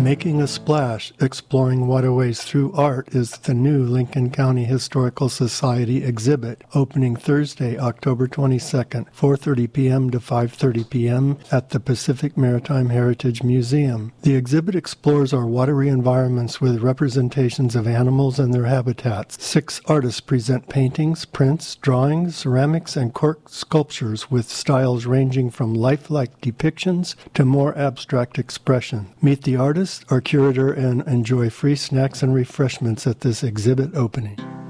Making a Splash, Exploring Waterways Through Art is the new Lincoln County Historical Society exhibit, opening Thursday, October 22nd, 4:30 p.m. to 5:30 p.m. at the Pacific Maritime Heritage Museum. The exhibit explores our watery environments with representations of animals and their habitats. 6 artists present paintings, prints, drawings, ceramics, and cork sculptures with styles ranging from lifelike depictions to more abstract expression. Meet the artist, our curator, and enjoy free snacks and refreshments at this exhibit opening.